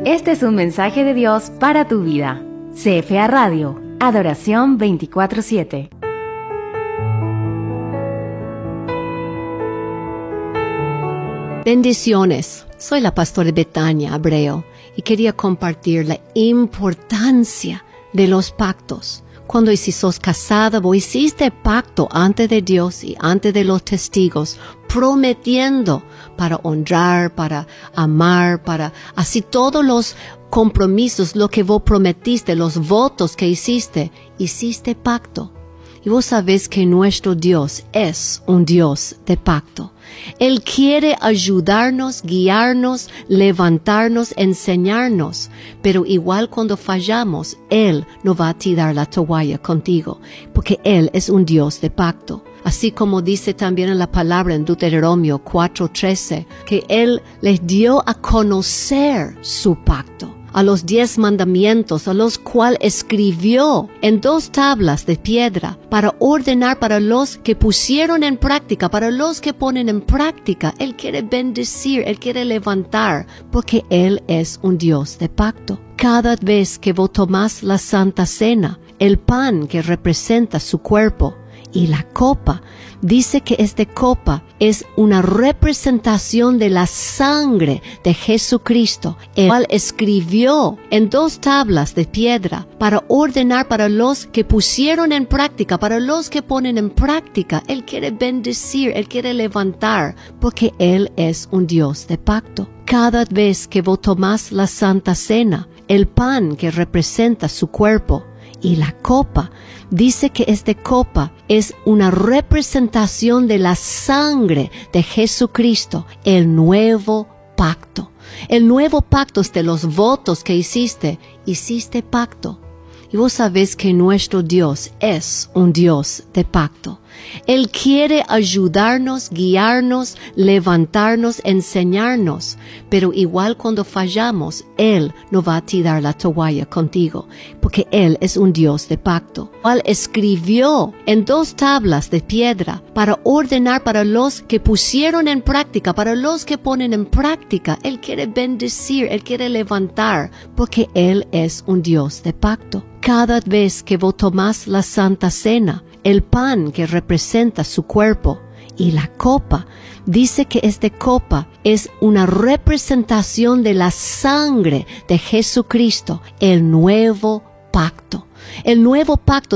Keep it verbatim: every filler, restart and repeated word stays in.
Este es un mensaje de Dios para tu vida. C F A Radio, Adoración veinticuatro siete. Bendiciones. Soy la pastora Betania Abreu y quería compartir la importancia de los pactos. Cuando si sos casada, vos hiciste pacto ante de Dios y ante de los testigos, prometiendo para honrar, para amar, para así todos los compromisos, lo que vos prometiste, los votos que hiciste, hiciste pacto. Y vos sabés que nuestro Dios es un Dios de pacto. Él quiere ayudarnos, guiarnos, levantarnos, enseñarnos. Pero igual cuando fallamos, Él no va a tirar la toalla contigo, porque Él es un Dios de pacto. Así como dice también en la palabra en Deuteronomio cuatro trece, que Él les dio a conocer su pacto, a los diez mandamientos, a los cuales escribió en dos tablas de piedra para ordenar para los que pusieron en práctica, para los que ponen en práctica. Él quiere bendecir, Él quiere levantar, porque Él es un Dios de pacto. Cada vez que vos tomás la Santa Cena, el pan que representa su cuerpo, y la copa, dice que esta copa es una representación de la sangre de Jesucristo, el cual escribió en dos tablas de piedra para ordenar para los que pusieron en práctica, para los que ponen en práctica. Él quiere bendecir, Él quiere levantar, porque Él es un Dios de pacto. Cada vez que vos tomás la Santa Cena, el pan que representa su cuerpo, y la copa, dice que esta copa es una representación de la sangre de Jesucristo, el nuevo pacto. El nuevo pacto es de los votos que hiciste, hiciste pacto. Y vos sabés que nuestro Dios es un Dios de pacto. Él quiere ayudarnos, guiarnos, levantarnos, enseñarnos. Pero igual cuando fallamos, Él no va a tirar la toalla contigo, porque Él es un Dios de pacto. Él escribió en dos tablas de piedra para ordenar para los que pusieron en práctica, para los que ponen en práctica. Él quiere bendecir, Él quiere levantar, porque Él es un Dios de pacto. Cada vez que vos tomás la Santa Cena, el pan que representa su cuerpo y la copa, dice que esta copa es una representación de la sangre de Jesucristo, el nuevo pacto. El nuevo pacto